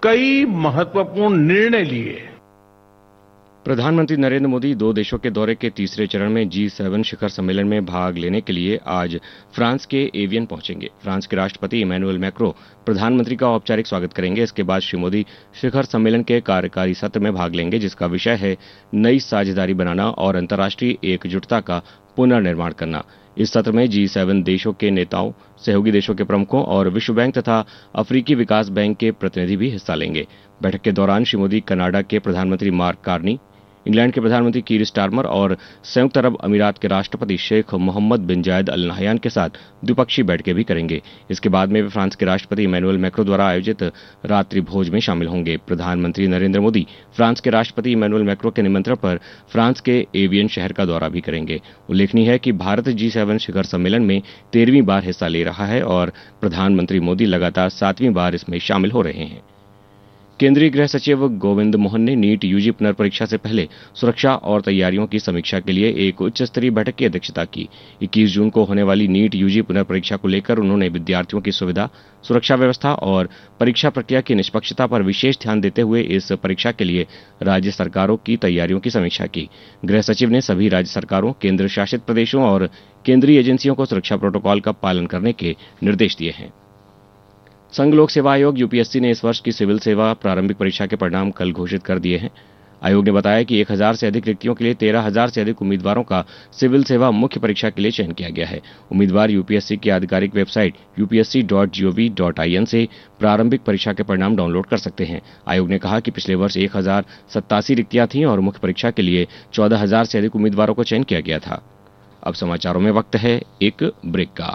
कई महत्वपूर्ण निर्णय लिए। प्रधानमंत्री नरेंद्र मोदी 2 देशों के दौरे के तीसरे चरण में G7 शिखर सम्मेलन में भाग लेने के लिए आज फ्रांस के एवियन पहुंचेंगे। फ्रांस के राष्ट्रपति इमैनुअल मैक्रों प्रधानमंत्री का औपचारिक स्वागत करेंगे। इसके बाद श्री मोदी शिखर सम्मेलन के कार्यकारी सत्र में भाग लेंगे, जिसका विषय है नई साझेदारी बनाना और अंतर्राष्ट्रीय एकजुटता का पुनर्निर्माण करना। इस सत्र में G7 देशों के नेताओं, सहयोगी देशों के प्रमुखों और विश्व बैंक तथा अफ्रीकी विकास बैंक के प्रतिनिधि भी हिस्सा लेंगे। बैठक के दौरान श्री मोदी कनाडा के प्रधानमंत्री मार्क कार्नी, इंग्लैंड के प्रधानमंत्री कीर स्टारमर और संयुक्त अरब अमीरात के राष्ट्रपति शेख मोहम्मद बिन जायद अल नहयान के साथ द्विपक्षीय बैठकें भी करेंगे। इसके बाद में वे फ्रांस के राष्ट्रपति इमैनुअल मैक्रों द्वारा आयोजित रात्रि भोज में शामिल होंगे। प्रधानमंत्री नरेंद्र मोदी फ्रांस के राष्ट्रपति इमैनुअल मैक्रों के निमंत्रण पर फ्रांस के एवियन शहर का दौरा भी करेंगे। उल्लेखनीय है कि भारत G7 शिखर सम्मेलन में 13वीं बार हिस्सा ले रहा है और प्रधानमंत्री मोदी लगातार 7वीं बार इसमें शामिल हो रहे हैं। केंद्रीय गृह सचिव गोविंद मोहन ने नीट यूजी पुनर्परीक्षा से पहले सुरक्षा और तैयारियों की समीक्षा के लिए एक उच्च स्तरीय बैठक की अध्यक्षता की। 21 जून को होने वाली नीट यूजी पुनर्परीक्षा को लेकर उन्होंने विद्यार्थियों की सुविधा, सुरक्षा व्यवस्था और परीक्षा प्रक्रिया की निष्पक्षता पर विशेष ध्यान देते हुए इस परीक्षा के लिए राज्य सरकारों की तैयारियों की समीक्षा की। गृह सचिव ने सभी राज्य सरकारों, केंद्र शासित प्रदेशों और केंद्रीय एजेंसियों को सुरक्षा प्रोटोकॉल का पालन करने के निर्देश दिए हैं। संघ लोक सेवा आयोग यूपीएससी ने इस वर्ष की सिविल सेवा प्रारंभिक परीक्षा के परिणाम कल घोषित कर दिए हैं। आयोग ने बताया कि 1000 से अधिक रिक्तियों के लिए 13,000 से अधिक उम्मीदवारों का सिविल सेवा मुख्य परीक्षा के लिए चयन किया गया है। उम्मीदवार यूपीएससी की आधिकारिक वेबसाइट upsc.gov.in से प्रारंभिक परीक्षा के परिणाम डाउनलोड कर सकते हैं। आयोग ने कहा कि पिछले वर्ष 1087 रिक्तियां थीं और मुख्य परीक्षा के लिए 14,000 से अधिक उम्मीदवारों को चयन किया गया था। अब समाचारों में वक्त है एक ब्रेक का।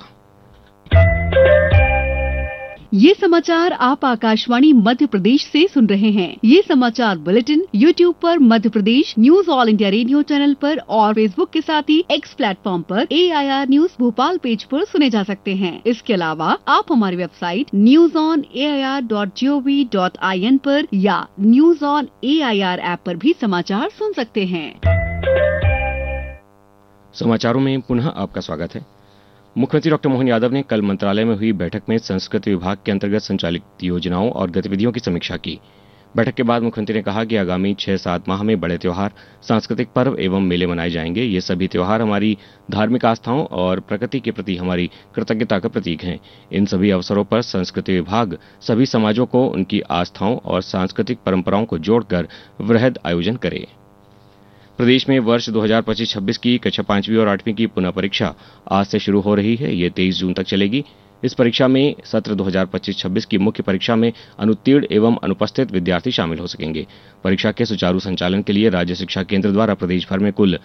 ये समाचार आप आकाशवाणी मध्य प्रदेश से सुन रहे हैं। ये समाचार बुलेटिन YouTube पर Madhya Pradesh news all India radio channel पर और फेसबुक के साथ ही X प्लेटफॉर्म पर AIR न्यूज भोपाल पेज पर सुने जा सकते हैं। इसके अलावा आप हमारी वेबसाइट newsonair.gov.in पर या न्यूज ऑन AIR ऐप पर भी समाचार सुन सकते हैं। समाचारों में पुनः आपका स्वागत है। मुख्यमंत्री डॉक्टर मोहन यादव ने कल मंत्रालय में हुई बैठक में संस्कृति विभाग के अंतर्गत संचालित योजनाओं और गतिविधियों की समीक्षा की। बैठक के बाद मुख्यमंत्री ने कहा कि आगामी 6-7 माह में बड़े त्योहार, सांस्कृतिक पर्व एवं मेले मनाए जाएंगे। ये सभी त्योहार हमारी धार्मिक आस्थाओं और प्रकृति के प्रति हमारी कृतज्ञता का प्रतीक हैं। इन सभी अवसरों पर संस्कृति विभाग सभी समाजों को उनकी आस्थाओं और सांस्कृतिक परंपराओं को जोड़कर वृहद आयोजन करे। प्रदेश में वर्ष 2025-26 की कक्षा 5वीं और 8वीं की पुनः परीक्षा आज से शुरू हो रही है। ये 23 जून तक चलेगी। इस परीक्षा में सत्र 2025-26 की मुख्य परीक्षा में अनुत्तीर्ण एवं अनुपस्थित विद्यार्थी शामिल हो सकेंगे। परीक्षा के सुचारू संचालन के लिए राज्य शिक्षा केंद्र द्वारा प्रदेश भर में कुल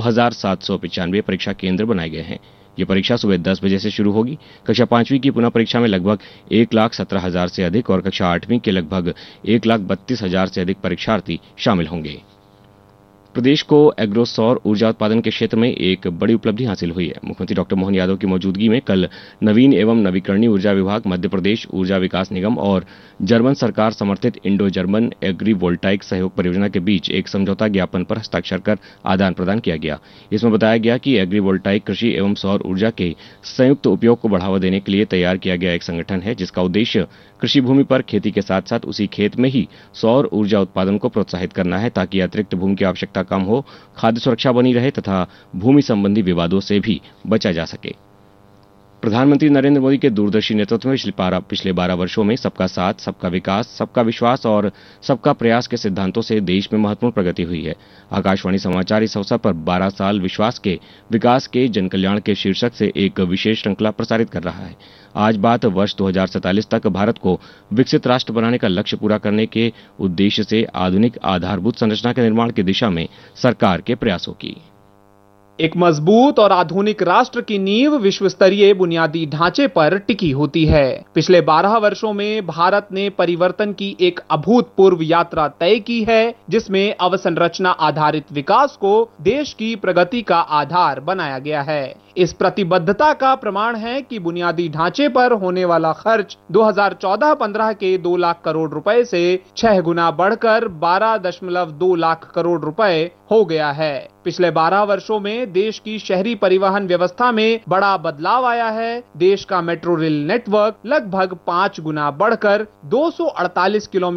2795 परीक्षा केंद्र बनाए गए हैं। ये परीक्षा सुबह 10 बजे से शुरू होगी। कक्षा 5वीं की पुनः परीक्षा में लगभग 1,17,000 से अधिक और कक्षा 8वीं के लगभग 1,32,000 से अधिक परीक्षार्थी शामिल होंगे। प्रदेश को एग्रो सौर ऊर्जा उत्पादन के क्षेत्र में एक बड़ी उपलब्धि हासिल हुई है। मुख्यमंत्री डॉक्टर मोहन यादव की मौजूदगी में कल नवीन एवं नवीकरणीय ऊर्जा विभाग, मध्य प्रदेश ऊर्जा विकास निगम और जर्मन सरकार समर्थित इंडो जर्मन एग्री वोल्टाइक सहयोग परियोजना के बीच एक समझौता ज्ञापन पर हस्ताक्षर कर आदान प्रदान किया गया। इसमें बताया गया कि एग्री वोल्टाइक कृषि एवं सौर ऊर्जा के संयुक्त उपयोग को बढ़ावा देने के लिए तैयार किया गया एक संगठन है, जिसका उद्देश्य कृषि भूमि पर खेती के साथ साथ उसी खेत में ही सौर ऊर्जा उत्पादन को प्रोत्साहित करना है, ताकि अतिरिक्त भूमि की आवश्यकता कम हो, खाद्य सुरक्षा बनी रहे तथा भूमि संबंधी विवादों से भी बचा जा सके। प्रधानमंत्री नरेंद्र मोदी के दूरदर्शी नेतृत्व में पिछले 12 वर्षों में सबका साथ, सबका विकास, सबका विश्वास और सबका प्रयास के सिद्धांतों से देश में महत्वपूर्ण प्रगति हुई है। आकाशवाणी समाचार इस अवसर पर 12 साल विश्वास के, विकास के, जनकल्याण के शीर्षक से एक विशेष श्रृंखला प्रसारित कर रहा है। आज बात वर्ष 2047 तक भारत को विकसित राष्ट्र बनाने का लक्ष्य पूरा करने के उद्देश्य से आधुनिक आधारभूत संरचना के निर्माण की दिशा में सरकार के प्रयासों की। एक मजबूत और आधुनिक राष्ट्र की नींव विश्व स्तरीय बुनियादी ढांचे पर टिकी होती है। पिछले 12 वर्षों में भारत ने परिवर्तन की एक अभूतपूर्व यात्रा तय की है, जिसमें अवसंरचना आधारित विकास को देश की प्रगति का आधार बनाया गया है। इस प्रतिबद्धता का प्रमाण है कि बुनियादी ढांचे पर होने वाला खर्च 2014-15 के 2 लाख करोड़ रुपए से 6 गुना बढ़कर 12.2 लाख करोड़ रुपए हो गया है। पिछले 12 वर्षों में देश की शहरी परिवहन व्यवस्था में बड़ा बदलाव आया है। देश का मेट्रो रेल नेटवर्क लगभग 5 गुना बढ़कर 248 किलोमीटर